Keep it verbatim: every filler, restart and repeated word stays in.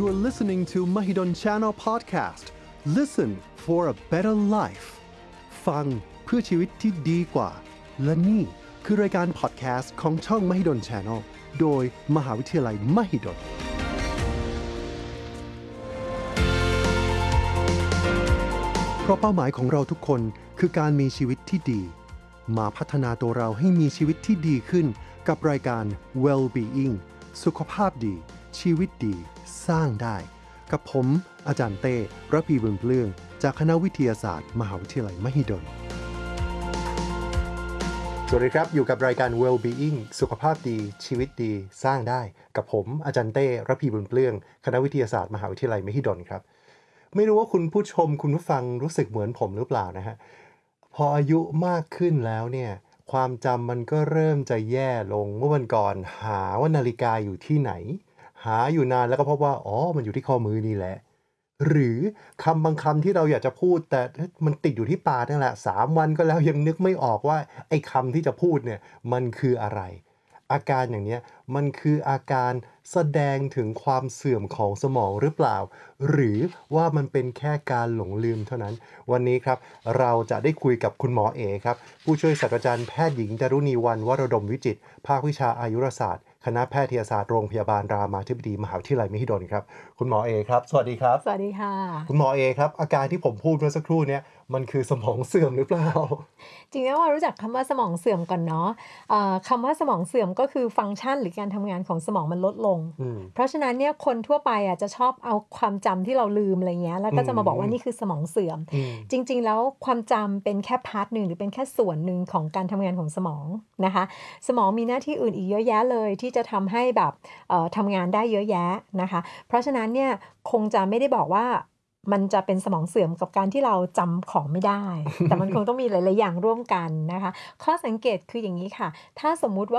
You are listening to Mahidol Channel Podcast. Listen for a better life. ฟังเพื่อชีวิตที่ดีกว่าและนี่คือรายการพอดแคสต์ของช่อง Mahidol Channel โดยมหาวิทยาลัย Mahidolเพราะเป้าหมายของเราทุกคนคือการมีชีวิตที่ดีมาพัฒนาตัวเราให้มีชีวิตที่ดีขึ้นกับรายการ Well-being สุขภาพดีชีวิตดีสร้างได้กับผมอาจารย์เต้ระพีบุญเปลื้องจากคณะวิทยาศาสตร์มหาวิทยาลัยมหิดลสวัสดีครับอยู่กับรายการ Well-being สุขภาพดีชีวิตดีสร้างได้กับผมอาจารย์เต้ระพีบุญเปลื้องคณะวิทยาศาสตร์มหาวิทยาลัยมหิดลครับไม่รู้ว่าคุณผู้ชมคุณผู้ฟังรู้สึกเหมือนผมหรือเปล่านะฮะพออายุมากขึ้นแล้วเนี่ยความจำมันก็เริ่มจะแย่ลงเมื่อวันก่อนหาว่านาฬิกาอยู่ที่ไหนหาอยู่นานแล้วก็พบว่าอ๋อมันอยู่ที่ข้อมือนี่แหละหรือคำบางคำที่เราอยากจะพูดแต่มันติดอยู่ที่ปากนั่นแหละสามวันก็แล้วยังนึกไม่ออกว่าไอ้คำที่จะพูดเนี่ยมันคืออะไรอาการอย่างนี้มันคืออาการแสดงถึงความเสื่อมของสมองหรือเปล่าหรือว่ามันเป็นแค่การหลงลืมเท่านั้นวันนี้ครับเราจะได้คุยกับคุณหมอเอครับผู้ช่วยศาสตราจารย์แพทย์หญิงดารุณีวรรณวรดมวิจิตรภาควิชาอายุรศาสตร์คณะแพทยศาสตร์โรงพยาบาลรามาธิบดีมหาวิทยาลัยมหิดลครับคุณหมอเอครับสวัสดีครับสวัสดีค่ะคุณหมอเอครับอาการที่ผมพูดเมื่อสักครู่นี้มันคือสมองเสื่อมหรือเปล่าจริงๆแล้วเรารู้จักคำว่าสมองเสื่อมก่อนเนาะคำว่าสมองเสื่อมก็คือฟังก์ชันหรือการทำงานของสมองมันลดลงเพราะฉะนั้นเนี่ยคนทั่วไปอ่ะจะชอบเอาความจำที่เราลืมอะไรเงี้ยแล้วก็จะมาบอกว่านี่คือสมองเสื่อมจริงๆแล้วความจำเป็นแค่พาร์ทหนึ่งหรือเป็นแค่ส่วนหนึ่งของการทำงานของสมองนะคะสมองมีหน้าที่อื่นอีกเยอะแยะเลยที่จะทำให้แบบทำงานได้เยอะแยะนะคะเพราะฉะนั้นเนี่ยคงจะไม่ได้บอกว่ามันจะเป็นสมองเสื่อมกับการที่เราจำของไม่ได้ แต่มันคงต้องมีหลายๆอย่างร่วมกันนะคะข้อสังเกตคืออย่างนี้ค่ะถ้าสมมุติว่า